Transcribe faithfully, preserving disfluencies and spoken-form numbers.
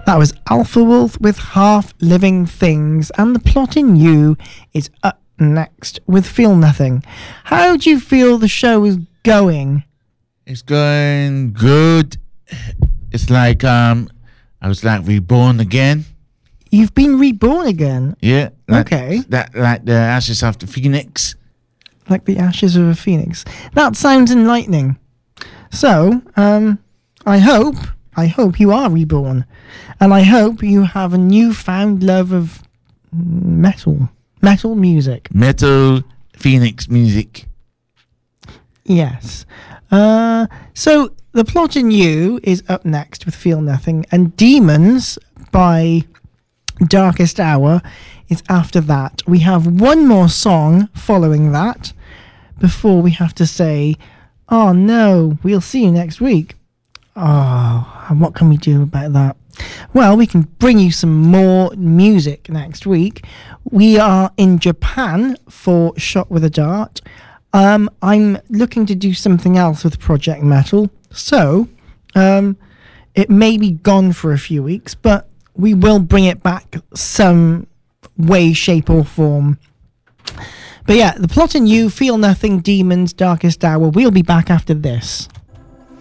That was Alpha Wolf with Half Living Things, and The Plot in You is up next with Feel Nothing. How do you feel the show is going? It's going good. It's like um, I was like reborn again. You've been reborn again? Yeah. Like, okay. That like the ashes of the phoenix. Like the ashes of a phoenix. That sounds enlightening. So, um, I hope, I hope you are reborn. And I hope you have a newfound love of metal. Metal music. Metal phoenix music. Yes. Uh, so, The Plot in You is up next with Feel Nothing. And Demons by Darkest Hour is after that. We have one more song following that before we have to say, oh no, we'll see you next week. Oh, and what can we do about that? Well, we can bring you some more music next week. We are in Japan for Shot with a Dart. Um, I'm looking to do something else with Project Metal. So, um, it may be gone for a few weeks, but we will bring it back some way, shape or form. But yeah, The Plot in You, Feel Nothing, Demons, Darkest Hour. We'll be back after this.